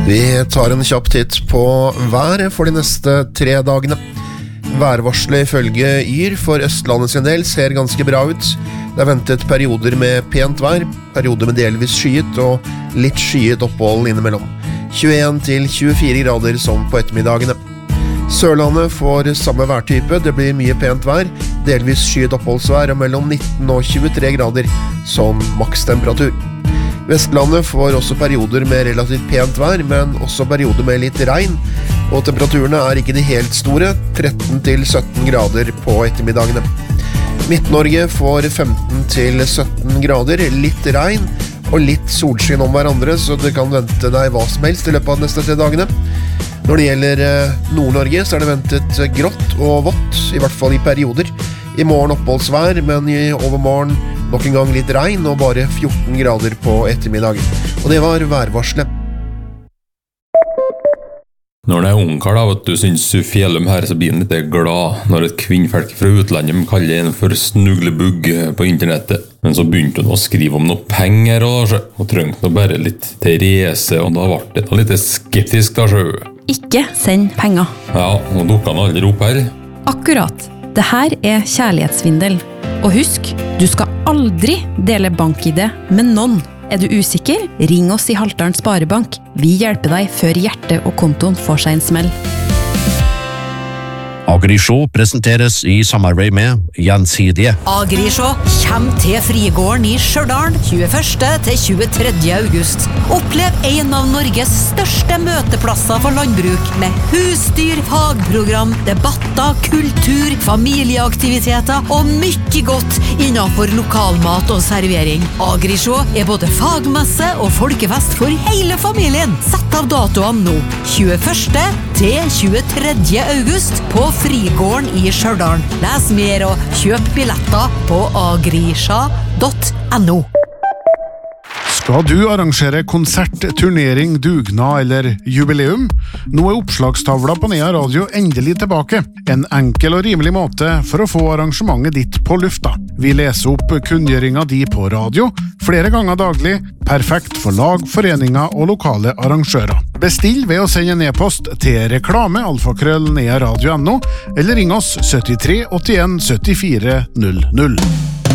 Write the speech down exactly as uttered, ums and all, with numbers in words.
Vi tar en kjapp titt på været for de neste tre dagene. Værvarselet ifølge Yr for Østlandet sin del ser ganske bra ut. Det er ventet perioder med pent vær, perioder med delvis skyet og litt skyet opphold innimellom. tjueen til tjuefire grader som på ettermiddagene. Sørlandet får samme værtype, det blir mye pent vær, delvis skyet oppholdsvær og mellom nitten og tjuetre grader som makstemperatur. Vestlandet får også perioder med relativt pent vær, men også perioder med litt regn, og temperaturene er ikke de helt store, tretten til sytten grader på ettermiddagene. Midt-Norge får femten til sytten grader, litt regn og litt solskinn om hverandre, så du kan vente deg hva som helst i løpet av de neste tre dagene. Når det gjelder Nord-Norge, så er det ventet grått og vått, i hvert fall i perioder. I morgen oppholdsvær, men i overmorgen nok en gang litt regn og bare fjorten grader på ettermiddagen. Og det var værvarselet. Når det er ungkar da, vet du, synes Fjellum her, så blir han litt glad når et kvinnfolk fra utlandet kaller en for snuglebugg på internettet. Men så begynte hun å skrive om noe penger, og, og trengte nå bare litt til reise, og da ble det noe litt skeptisk da, sjø. Ikke send penger. Ja, nå dukker han aldri opp her. Akkurat. Det her er kjærlighetssvindel. Og husk, du skal aldri dele bank-I D med noen. Er du usikker? Ring oss i Haltdalen Sparebank. Vi hjelper deg før hjertet og kontoen får seg en smell. Agrishow presenteres i samarbeid med Gjensidige. Agrishow kommer til Frigården i Stjørdal tjueførste til tjuetredje august. Opplev en av Norges største møteplasser for landbruk med husdyr, fagprogram, debatter, kultur, familieaktiviteter og mye godt innenfor lokalmat og servering. Agrishow er både fagmesse og folkefest for hele familien. Sett av datoene nå. tjueførste til tjuetredje august på Frigården i Stjørdal. Les mer og kjøp billetter på agrisha punktum no. Skal du arrangere konsert, turnering, dugnad eller jubileum? Nå er oppslagstavla på Nea Radio endelig tilbake. En enkel og rimelig måte for å få arrangementet ditt på lufta. Vi leser opp kunngjøringa di på radio, flere ganger daglig, perfekt for lag, foreninger og lokale arrangører. Bestill ved å sende en e-post til reklame alfakrøll nea radio punktum no eller ring oss syttitre åttien syttifire null null.